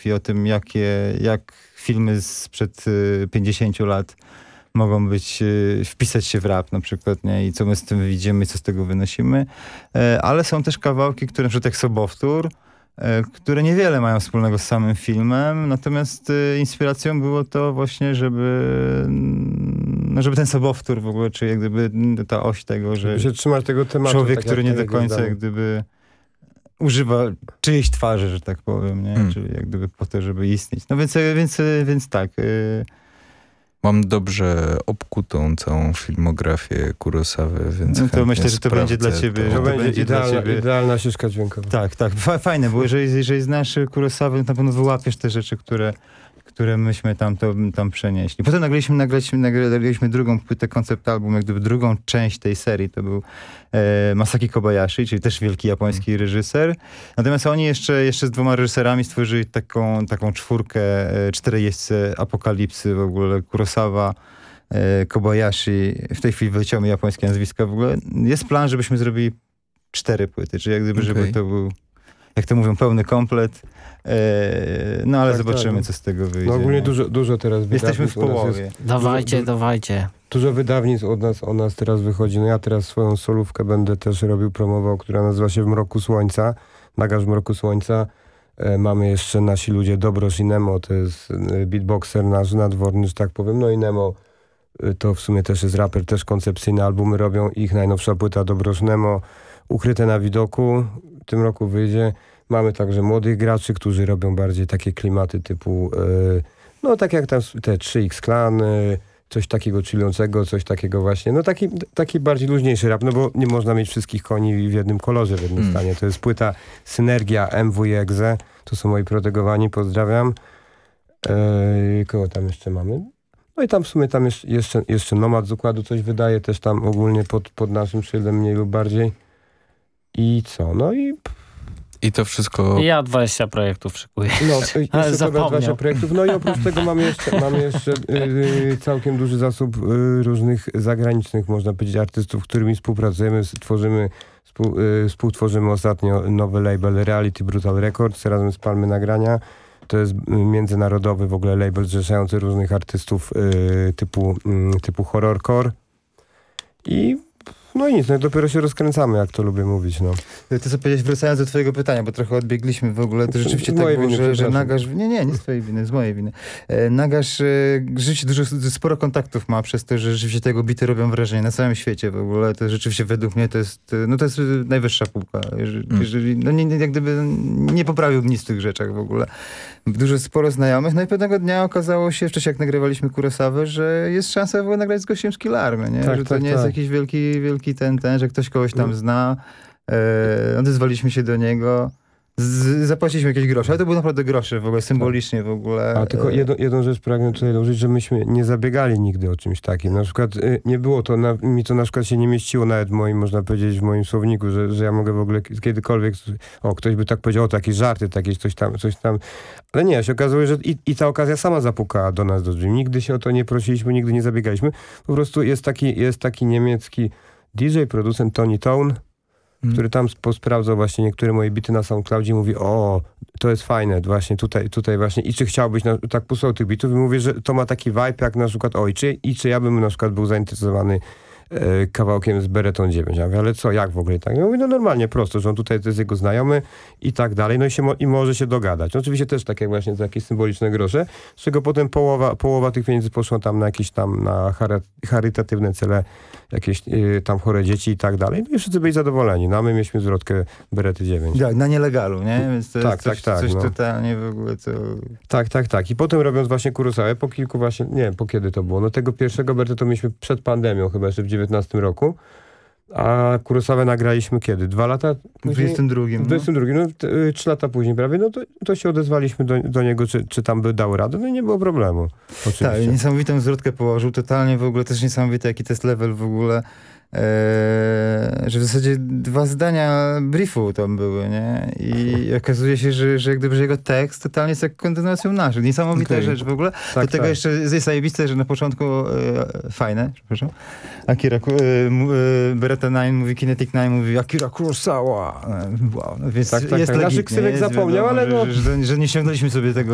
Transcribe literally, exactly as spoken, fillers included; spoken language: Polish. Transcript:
filmografii, o tym, jakie, jak filmy sprzed pięćdziesięciu lat mogą być, wpisać się w rap na przykład, nie? I co my z tym widzimy, co z tego wynosimy. Ale są też kawałki, które, na przykład jak Sobowtór, które niewiele mają wspólnego z samym filmem, natomiast inspiracją było to właśnie, żeby, no żeby ten sobowtór w ogóle, czy jak gdyby ta oś tego, że się trzymać tego tematu, człowiek, tak który nie do końca jak gdyby używa czyjejś twarzy, że tak powiem, nie? Hmm. Czyli jak gdyby po to, żeby istnieć. No więc, więc, więc tak. Mam dobrze obkutą całą filmografię Kurosawy, więc no to myślę, że to będzie dla ciebie. To, to będzie, będzie idealna, dla ciebie. idealna ścieżka dźwiękowa. Tak, tak. Fajne, bo jeżeli, jeżeli znasz Kurosawę, na pewno wyłapiesz te rzeczy, które, które myśmy tam, to, tam przenieśli. Potem nagraliśmy, nagraliśmy, nagraliśmy drugą płytę, koncept album, jak gdyby drugą część tej serii, to był e, Masaki Kobayashi, czyli też wielki japoński hmm. reżyser. Natomiast oni jeszcze, jeszcze z dwoma reżyserami stworzyli taką, taką czwórkę, e, cztery jeźdźce apokalipsy w ogóle, Kurosawa, e, Kobayashi. W tej chwili wyciągamy japońskie nazwiska w ogóle. Jest plan, żebyśmy zrobili cztery płyty, czyli jak gdyby, okay. żeby to był, jak to mówią, pełny komplet. No ale tak, zobaczymy, tak. co z tego wyjdzie. No ogólnie dużo, dużo teraz jesteśmy w połowie. Jest, dawajcie, dużo, dawajcie. Dużo wydawnictw od nas, od nas teraz wychodzi. No ja teraz swoją solówkę będę też robił, promował, która nazywa się W Mroku Słońca. Nagarz w Mroku Słońca. E, mamy jeszcze nasi ludzie Dobrosz i Nemo, to jest beatboxer nasz nadworny, że tak powiem. No i Nemo e, to w sumie też jest raper, też koncepcyjne albumy robią. Ich najnowsza płyta Dobrosz Nemo, Ukryte na widoku, w tym roku wyjdzie. Mamy także młodych graczy, którzy robią bardziej takie klimaty typu, yy, no tak jak tam te trzy X Clan, yy, coś takiego chillującego, coś takiego właśnie, no taki, taki bardziej luźniejszy rap, no bo nie można mieć wszystkich koni w jednym kolorze, w jednym mm. stanie. To jest płyta Synergia M W i Exe, to są moi protegowani, pozdrawiam. Yy, kogo tam jeszcze mamy? No i tam w sumie tam jeszcze, jeszcze, jeszcze Nomad z Układu coś wydaje, też tam ogólnie pod, pod naszym szyldem mniej lub bardziej. I co? No i... I to wszystko... Ja dwadzieścia projektów szykuję. No, jeszcze dwadzieścia projektów. No i oprócz tego mamy jeszcze, mamy jeszcze yy, całkiem duży zasób yy, różnych zagranicznych, można powiedzieć, artystów, z którymi współpracujemy, tworzymy, współ, yy, współtworzymy ostatnio nowy label Reality Brutal Records razem z Palmy Nagrania. To jest międzynarodowy w ogóle label zrzeszający różnych artystów yy, typu, yy, typu horrorcore. I no i nic, no dopiero się rozkręcamy, jak to lubię mówić, no. To co powiedziałeś, wracając do twojego pytania, bo trochę odbiegliśmy w ogóle, to rzeczywiście z tak było, winy, że, że Nagarz... Nie, nie, nie z twojej winy, z mojej winy. E, Nagarz e, rzeczywiście dużo, sporo kontaktów ma przez to, że rzeczywiście tego bity robią wrażenie na całym świecie w ogóle. To rzeczywiście według mnie to jest, no to jest najwyższa półka. Jeżeli, hmm. jeżeli, no nie, jak gdyby nie poprawiłbym nic w tych rzeczach w ogóle. Dużo, sporo znajomych, no i pewnego dnia okazało się, wcześniej jak nagrywaliśmy Kurosawę, że jest szansa w ogóle nagrać z gościem z Killarmy, nie? Tak, że to tak, nie tak. jest jakiś wielki, wielki ten, ten, że ktoś kogoś tam zna. E, odezwaliśmy się do niego. Z, zapłaciliśmy jakieś grosze, ale to były naprawdę grosze w ogóle, symbolicznie w ogóle. A tylko jedną, jedną rzecz pragnę tutaj dołożyć, że myśmy nie zabiegali nigdy o czymś takim. Na przykład y, nie było to, na, mi to na przykład się nie mieściło nawet w moim, można powiedzieć, w moim słowniku, że, że ja mogę w ogóle kiedykolwiek, o, ktoś by tak powiedział, o, takie żarty, takie coś tam, coś tam. Ale nie, się okazuje, że i, i ta okazja sama zapukała do nas do drzwi. Nigdy się o to nie prosiliśmy, nigdy nie zabiegaliśmy. Po prostu jest taki, jest taki niemiecki D J, producent Tony Tone, który tam posprawdzał właśnie niektóre moje bity na SoundCloudzie i mówi, o, to jest fajne, właśnie tutaj, tutaj właśnie, i czy chciałbyś, na, tak posłuchał tych bitów i mówię, że to ma taki vibe jak na przykład, o, i czy, i czy ja bym na przykład był zainteresowany e, kawałkiem z Beretą dziewięć. Ja mówię, ale co, jak w ogóle tak? Ja mówię, no normalnie, prosto, że on tutaj to jest jego znajomy i tak dalej, no i, się mo i może się dogadać. No, oczywiście też takie właśnie za jakieś symboliczne grosze, z czego potem połowa, połowa tych pieniędzy poszła tam na jakieś tam, na charytatywne cele, jakieś y, tam chore dzieci i tak dalej. No i wszyscy byli zadowoleni. No a my mieliśmy zwrotkę Berety dziewięć. Tak, na nielegalu, nie? Więc to tak, jest coś, tak, tak, coś no. totalnie w ogóle co... Tak, tak, tak. I potem robiąc właśnie Kurosawę, po kilku właśnie, nie wiem, po kiedy to było. No tego pierwszego Bertę to mieliśmy przed pandemią, chyba jeszcze w dziewiętnastym roku. A Kurosawę nagraliśmy kiedy? Dwa lata później? W dwudziestym drugim. W dwudziestym drugim, no, t, y, trzy lata później prawie, no to, to się odezwaliśmy do, do niego, czy, czy tam by dał radę. No i nie było problemu. Oczywiście. Tak, niesamowitą zwrotkę położył. Totalnie w ogóle też niesamowity, jaki to jest level w ogóle. Eee, że w zasadzie dwa zdania briefu tam były, nie? I okazuje się, że, że jak gdyby że jego tekst totalnie jest jak kontynuacją naszych. Niesamowita okay. rzecz w ogóle. Tak, Do tego tak. jeszcze jest zajebiste, że na początku e, fajne, przepraszam. Akira, e, e, Beretta Nine mówi, Kinetic Nine mówi Akira Kurosawa. Wow. Więc tak, tak, jest tak. legitnie. Nasz ksywek zapomniał, wiadomo, ale no... Że, że, że nie ściągnęliśmy sobie tego